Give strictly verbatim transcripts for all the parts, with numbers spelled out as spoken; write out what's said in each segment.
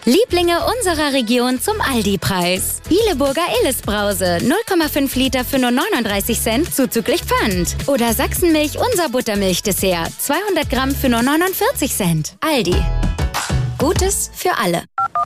Lieblinge unserer Region zum Aldi-Preis. Bieleburger Illes-Brause, null Komma fünf Liter für nur neununddreißig Cent zuzüglich Pfand. Oder Sachsenmilch, unser Buttermilch-Dessert, zweihundert Gramm für nur neunundvierzig Cent. Aldi. Gutes für alle.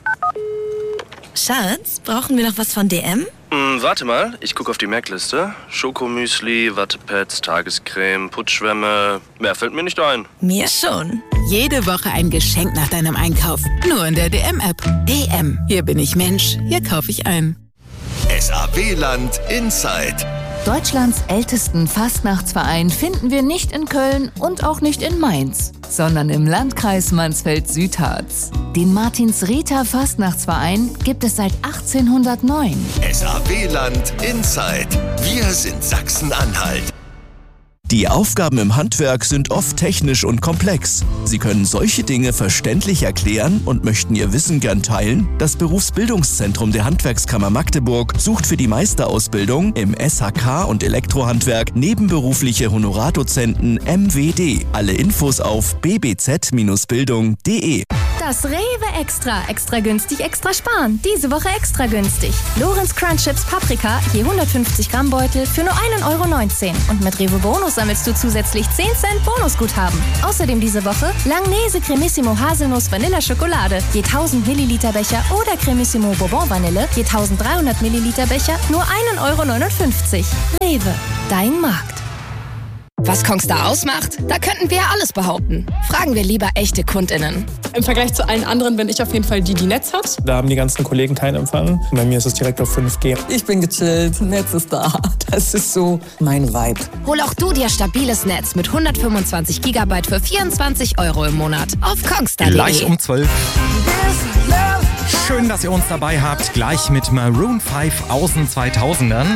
Schatz, brauchen wir noch was von D M? Hm, warte mal, ich gucke auf die Merkliste. Schokomüsli, Wattepads, Tagescreme, Putzschwämme. Mehr fällt mir nicht ein. Mir schon. Jede Woche ein Geschenk nach deinem Einkauf. Nur in der D M-App. D M. Hier bin ich Mensch. Hier kaufe ich ein. S A W-Land Inside. Deutschlands ältesten Fastnachtsverein finden wir nicht in Köln und auch nicht in Mainz, sondern im Landkreis Mansfeld-Südharz. Den Martins-Rita Fastnachtsverein gibt es seit achtzehnhundertneun. S A W-Land Inside. Wir sind Sachsen-Anhalt. Die Aufgaben im Handwerk sind oft technisch und komplex. Sie können solche Dinge verständlich erklären und möchten Ihr Wissen gern teilen? Das Berufsbildungszentrum der Handwerkskammer Magdeburg sucht für die Meisterausbildung im S H K und Elektrohandwerk nebenberufliche Honorardozenten M W D. Alle Infos auf b b z Bindestrich bildung punkt d e. Das Rewe Extra. Extra günstig, extra sparen. Diese Woche extra günstig. Lorenz Crunch Chips Paprika, je hundertfünfzig Gramm Beutel für nur ein Euro neunzehn. Und mit Rewe Bonus sammelst du zusätzlich zehn Cent Bonusguthaben. Außerdem diese Woche Langnese Cremissimo Haselnuss Vanilla Schokolade, je tausend Milliliter Becher oder Cremissimo Bourbon Vanille, je dreizehnhundert Milliliter Becher, nur ein Euro neunundfünfzig. Rewe, dein Markt. Was Kongstar ausmacht? Da könnten wir ja alles behaupten. Fragen wir lieber echte KundInnen. Im Vergleich zu allen anderen bin ich auf jeden Fall die, die Netz hat. Da haben die ganzen Kollegen keinen Empfang. Bei mir ist es direkt auf fünf G. Ich bin gechillt, Netz ist da. Das ist so mein Vibe. Hol auch du dir stabiles Netz mit hundertfünfundzwanzig Gigabyte für vierundzwanzig Euro im Monat auf kongstar punkt de. Gleich um zwölf. Schön, dass ihr uns dabei habt. Gleich mit Maroon fünf aus den zweitausendern.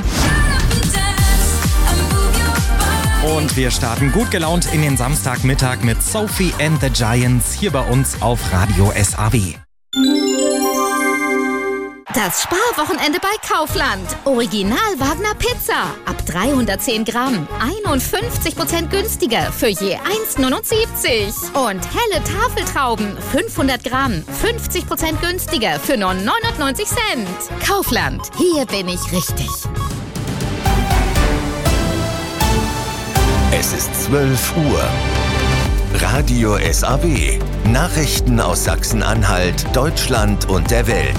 Und wir starten gut gelaunt in den Samstagmittag mit Sophie and the Giants hier bei uns auf Radio S A W. Das Sparwochenende bei Kaufland. Original Wagner Pizza. Ab dreihundertzehn Gramm. einundfünfzig Prozent günstiger für je eins Komma neunundsiebzig. Und helle Tafeltrauben. fünfhundert Gramm. fünfzig Prozent günstiger für nur neunundneunzig Cent. Kaufland. Hier bin ich richtig. Es ist zwölf Uhr. Radio S A W. Nachrichten aus Sachsen-Anhalt, Deutschland und der Welt.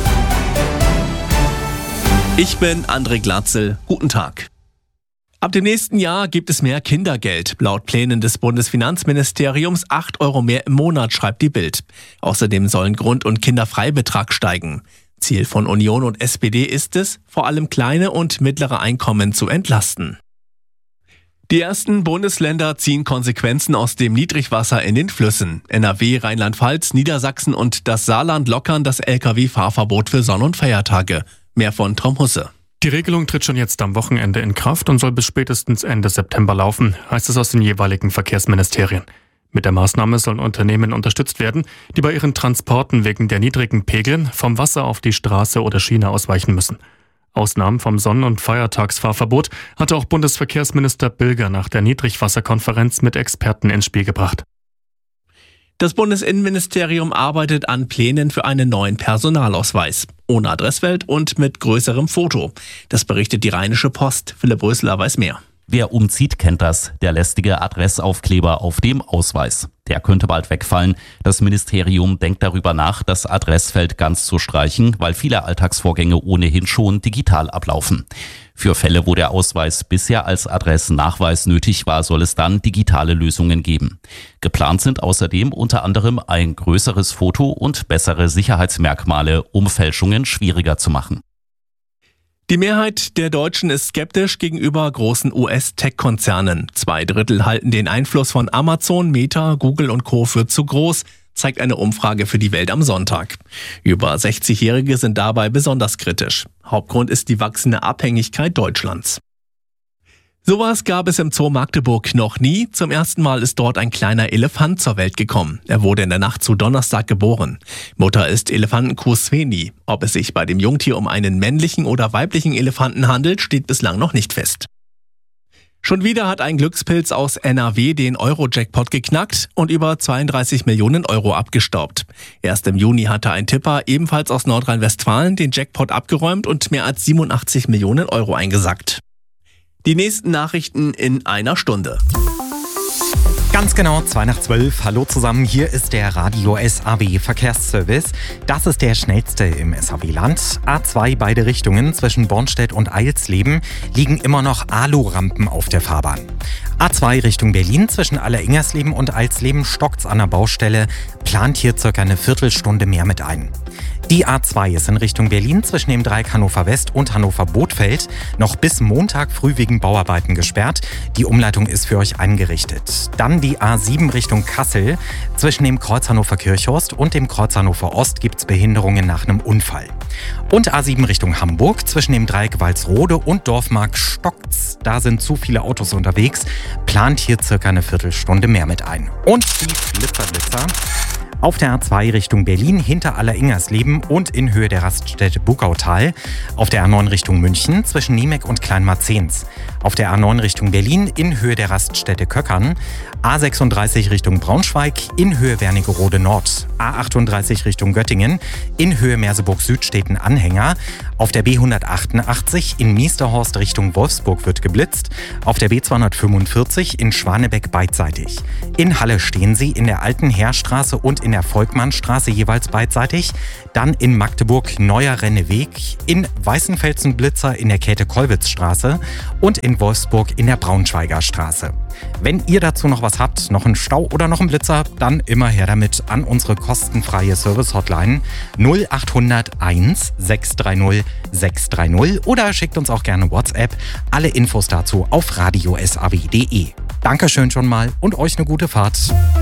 Ich bin André Glatzel. Guten Tag. Ab dem nächsten Jahr gibt es mehr Kindergeld. Laut Plänen des Bundesfinanzministeriums acht Euro mehr im Monat, schreibt die Bild. Außerdem sollen Grund- und Kinderfreibetrag steigen. Ziel von Union und S P D ist es, vor allem kleine und mittlere Einkommen zu entlasten. Die ersten Bundesländer ziehen Konsequenzen aus dem Niedrigwasser in den Flüssen. N R W, Rheinland-Pfalz, Niedersachsen und das Saarland lockern das L K W-Fahrverbot für Sonn- und Feiertage. Mehr von Tom Husse. Die Regelung tritt schon jetzt am Wochenende in Kraft und soll bis spätestens Ende September laufen, heißt es aus den jeweiligen Verkehrsministerien. Mit der Maßnahme sollen Unternehmen unterstützt werden, die bei ihren Transporten wegen der niedrigen Pegel vom Wasser auf die Straße oder Schiene ausweichen müssen. Ausnahmen vom Sonn- und Feiertagsfahrverbot hatte auch Bundesverkehrsminister Bilger nach der Niedrigwasserkonferenz mit Experten ins Spiel gebracht. Das Bundesinnenministerium arbeitet an Plänen für einen neuen Personalausweis. Ohne Adressfeld und mit größerem Foto. Das berichtet die Rheinische Post. Philipp Rösler weiß mehr. Wer umzieht, kennt das. Der lästige Adressaufkleber auf dem Ausweis. Der könnte bald wegfallen. Das Ministerium denkt darüber nach, das Adressfeld ganz zu streichen, weil viele Alltagsvorgänge ohnehin schon digital ablaufen. Für Fälle, wo der Ausweis bisher als Adressnachweis nötig war, soll es dann digitale Lösungen geben. Geplant sind außerdem unter anderem ein größeres Foto und bessere Sicherheitsmerkmale, um Fälschungen schwieriger zu machen. Die Mehrheit der Deutschen ist skeptisch gegenüber großen U S-Tech-Konzernen. Zwei Drittel halten den Einfluss von Amazon, Meta, Google und Co. für zu groß, zeigt eine Umfrage für die Welt am Sonntag. Über sechzigjährige sind dabei besonders kritisch. Hauptgrund ist die wachsende Abhängigkeit Deutschlands. Sowas gab es im Zoo Magdeburg noch nie. Zum ersten Mal ist dort ein kleiner Elefant zur Welt gekommen. Er wurde in der Nacht zu Donnerstag geboren. Mutter ist Elefantenkuh Sveni. Ob es sich bei dem Jungtier um einen männlichen oder weiblichen Elefanten handelt, steht bislang noch nicht fest. Schon wieder hat ein Glückspilz aus N R W den Euro-Jackpot geknackt und über zweiunddreißig Millionen Euro abgestaubt. Erst im Juni hatte ein Tipper, ebenfalls aus Nordrhein-Westfalen, den Jackpot abgeräumt und mehr als siebenundachtzig Millionen Euro eingesackt. Die nächsten Nachrichten in einer Stunde. Ganz genau, zwei nach zwölf. Hallo zusammen, hier ist der Radio S A W Verkehrsservice. Das ist der schnellste im S A W-Land. A zwei beide Richtungen zwischen Bornstedt und Eilsleben liegen immer noch Alurampen auf der Fahrbahn. A zwei Richtung Berlin zwischen Alleringersleben und Eilsleben stockt's an der Baustelle, plant hier circa eine Viertelstunde mehr mit ein. Die A zwei ist in Richtung Berlin zwischen dem Dreieck Hannover West und Hannover Bothfeld noch bis Montag früh wegen Bauarbeiten gesperrt. Die Umleitung ist für euch eingerichtet. Dann die A sieben Richtung Kassel. Zwischen dem Kreuz Hannover Kirchhorst und dem Kreuz Hannover Ost gibt's Behinderungen nach einem Unfall. Und A sieben Richtung Hamburg. Zwischen dem Dreieck Walsrode und Dorfmark stockt's. Da sind zu viele Autos unterwegs. Plant hier circa eine Viertelstunde mehr mit ein. Und die Blitzerblitzer. Auf der A zwei Richtung Berlin hinter Alleringersleben und in Höhe der Raststätte Buckautal. Auf der A neun Richtung München zwischen Niemek und Kleinmarzens. Auf der A neun Richtung Berlin in Höhe der Raststätte Köckern. A sechsunddreißig Richtung Braunschweig in Höhe Wernigerode Nord. A achtunddreißig Richtung Göttingen in Höhe Merseburg Süd steht ein Anhänger. Auf der B hundertachtundachtzig in Miesterhorst Richtung Wolfsburg wird geblitzt. Auf der B zweihundertfünfundvierzig in Schwanebeck beidseitig. In Halle stehen sie in der Alten Heerstraße und in der Volkmannstraße jeweils beidseitig. Dann in Magdeburg Neuer Renneweg, in Weißenfelsen Blitzer in der Käthe-Kollwitz-Straße und in Wolfsburg in der Braunschweiger Straße. Wenn ihr dazu noch was habt, noch einen Stau oder noch einen Blitzer, dann immer her damit an unsere kostenfreie Service-Hotline null achthundert eins sechs drei null sechs drei null oder schickt uns auch gerne WhatsApp. Alle Infos dazu auf radio s a w punkt d e. Dankeschön schon mal und euch eine gute Fahrt.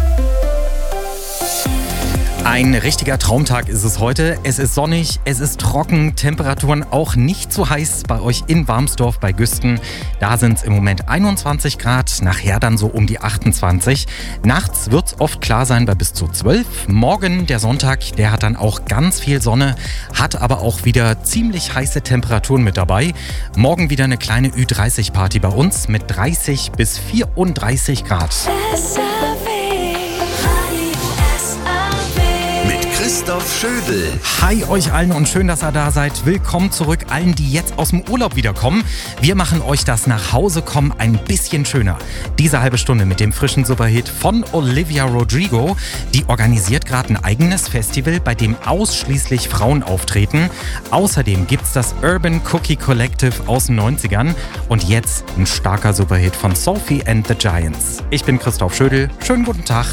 Ein richtiger Traumtag ist es heute. Es ist sonnig, es ist trocken, Temperaturen auch nicht so heiß bei euch in Warmsdorf bei Güsten. Da sind es im Moment einundzwanzig Grad, nachher dann so um die achtundzwanzig. Nachts wird es oft klar sein bei bis zu zwölf. Morgen, der Sonntag, der hat dann auch ganz viel Sonne, hat aber auch wieder ziemlich heiße Temperaturen mit dabei. Morgen wieder eine kleine Ü dreißig Party bei uns mit dreißig bis vierunddreißig Grad. Christoph Schödel. Hi euch allen und schön, dass ihr da seid. Willkommen zurück allen, die jetzt aus dem Urlaub wiederkommen. Wir machen euch das Nachhausekommen ein bisschen schöner. Diese halbe Stunde mit dem frischen Superhit von Olivia Rodrigo. Die organisiert gerade ein eigenes Festival, bei dem ausschließlich Frauen auftreten. Außerdem gibt's das Urban Cookie Collective aus den neunzigern. Und jetzt ein starker Superhit von Sophie and the Giants. Ich bin Christoph Schödel. Schönen guten Tag.